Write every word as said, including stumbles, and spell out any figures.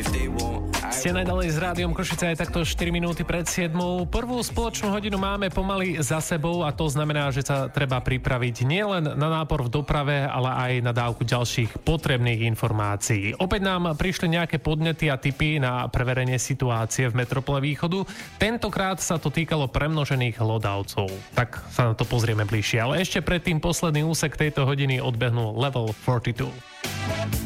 Ste naďalej s Rádiom Košice aj takto štyri minúty pred siedmou. Prvú spoločnú hodinu máme pomaly za sebou a to znamená, že sa treba pripraviť nielen na nápor v doprave, ale aj na dávku ďalších potrebných informácií. Opäť nám prišli nejaké podnety a tipy na preverenie situácie v metropole Východu. Tentokrát sa to týkalo premnožených hlodavcov. Tak sa na to pozrieme bližšie. Ale ešte predtým posledný úsek tejto hodiny odbehnul Level štyridsaťdva.